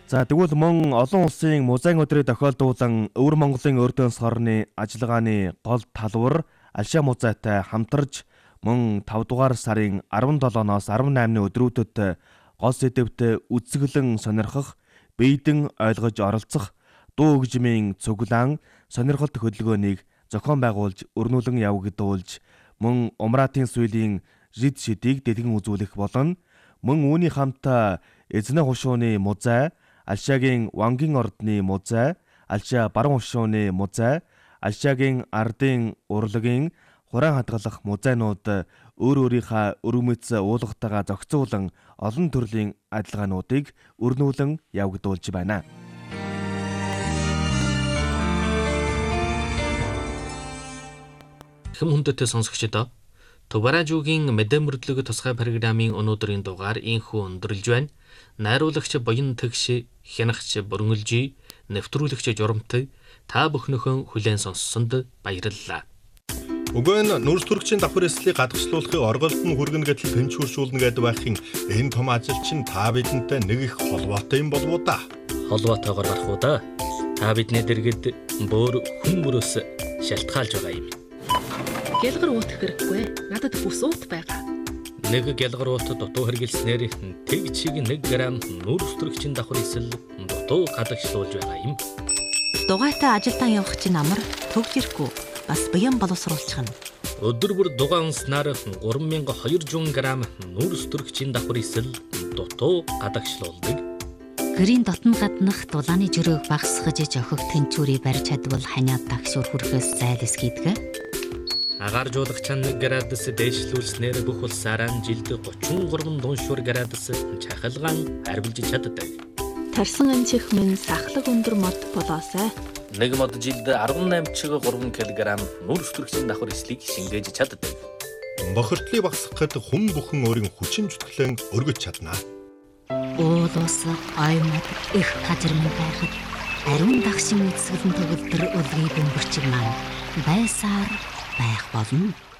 За тэгвэл мөн олон улсын музейн өдрийг тохиолдуулан Өвөр Монголын өрдөнс хорны ажиллагааны гол талбар Алшаа музейтай хамтарч мөн 5 дугаар сарын 17-ноос 18-ны өдрүүдэд гол сэдэвт үзэсгэлэн сонирхох, биедэн ойлгож оролцох, дуу хөгжмийн цуглаан сонирхолт хөдөлгөөнийг зохион байгуулж өрнүүлэн явагдуулж мөн Умраатын сүйлийн жид шидийг дэлгэн үзүүлэх болно. Мөн үүний хамт Эзэнэ хушууны музей, Алшаагийн Вангийн ордны музей, Алшаа баруун хушууны музей, Алшаагийн ардын урлагийн хураан хадгалах музейнууд өөр өөрийнхөө өрөөмөц уулгатайгаа зохицуулан олон төрлийн ажиллагаануудыг өрнүүлэн явагдуулж байна. Хэм хүндэтэй сонсогчдоо Тугаражуугийн мэдээ мөрдлөг тусгай программын өнөөдрийн дугаар инхүү өндөрлж байна. Найруулагч Буян Тэгш, хянагч Бүрэнгэлжи, нэвтрүүлэгч Журамтай та бүхнөхөө хүлээн сонссонд баярлалаа. Өгөн нүрс төрөгчийн давхар эслийг гадагшлуулахыг орголт нь хүргэнэ гэтэл тэнцвэршүүлнэ гэдэг байхын энэ том ажил чинь та бидэнтэй нэг их холбоотой юм болов уу да? Холбоотойгоор гарах уу да? Та бидний дэргэд бөөр хүн мөрөөс шалтгаалж байгаа юм. Гялгар уутах хэрэггүй. Надад бүс уут байгаа. Нэг гялгар уут дутуу хэргэлснээр тэг чиг 1 грамм нүрс төрөгчийн давхар эсэл дутуу гадагшлуулж байгаа юм. Дугайтай ажилдаа явах чинь амар төгж ирэхгүй. Бас бян боловсруулчихна. Өдөр бүр дугаан унснаар 3200 грамм нүрс төрөгчийн давхар эсэл дутуу гадагшлуулдаг. Гэрийн дотн гаднах дулааны жөрөөг багсгаж жохих тэнцвэрийг барьж чадвал ханиад дагшуур хүрэхээс зайлс хийдэг. Агаар жуулагч 1 градус дээшлүүлснээр бүх улсаараа жилд 33 дуншуур градус чахалгаан арвилж чаддаг. Тарсан амчих минь сахлаг өндөр мод болоосай. Нэг мод жилд 18.3 кг нүрс төрөгчийн давхар эслийг шингээж чаддаг. Бохирдлыг багасгахад хүн бүхэн өөрийн хүчин зүтгэлэн өргөж чадна. Уул ус аймаг их газар минь байхад ариун дагшин үзэсгэлэн төгөлдөр өлгийн бөмбөрчиг маань байсаар байх болно.